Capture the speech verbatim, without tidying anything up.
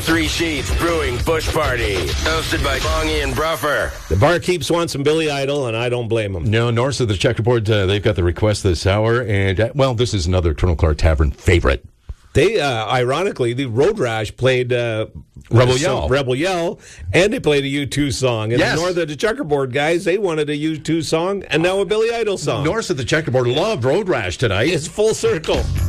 Three Sheets Brewing Bush Party, hosted by Bongie and Bruffer. The barkeeps want some Billy Idol, and I don't blame them. No, North of the Checkerboard, uh, they've got the request this hour, and, uh, well, this is another Colonel Clark Tavern favorite. They, uh, ironically, the Road Rash played uh, Rebel some Yell. Rebel Yell, and they played a U two song. And Yes. the North of the Checkerboard guys, they wanted a U two song, and now a Billy Idol song. North of the Checkerboard loved Road Rash tonight. It's full circle.